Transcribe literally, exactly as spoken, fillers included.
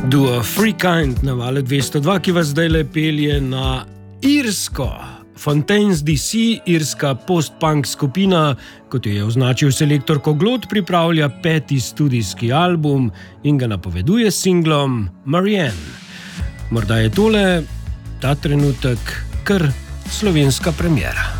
Duo Freekind na valu dvesto dva, ki vas zdaj le pelje na Irsko. Fontaines D C, irska post-punk skupina, kot jo je označil selektor Koglot, pripravlja peti studijski album in ga napoveduje s singlom Marianne. Morda je tole, ta trenutek, kar slovenska premiera.